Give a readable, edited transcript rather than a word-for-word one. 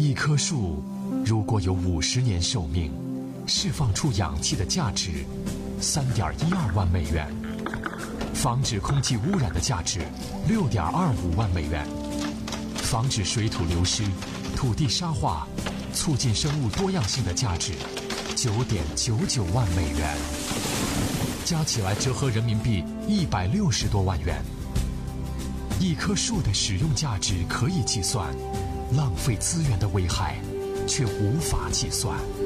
一棵树如果有50年寿命，释放出氧气的价值3.12万美元，防止空气污染的价值6.25万美元，防止水土流失、土地沙化、促进生物多样性的价值9.99万美元，加起来折合人民币160多万元。一棵树的使用价值可以计算，浪费资源的危害却无法计算。